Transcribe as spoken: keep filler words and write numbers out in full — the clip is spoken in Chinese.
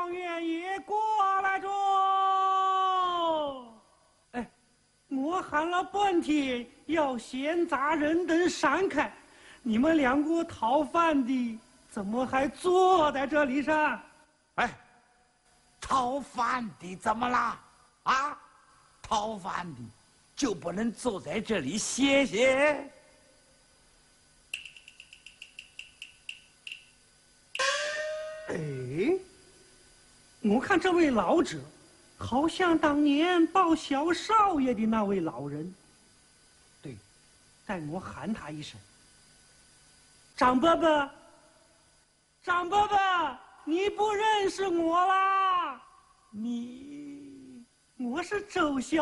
状元爷过来着。哎，我喊了半天要闲杂人等闪开，你们两个讨饭的怎么还坐在这里上？ 哎，讨饭的怎么啦？啊，讨饭的就不能坐在这里歇歇？ 哎，我看这位老者，好像当年抱小少爷的那位老人。对，待我喊他一声：“张伯伯，张伯伯，你不认识我啦？你，我是周小。”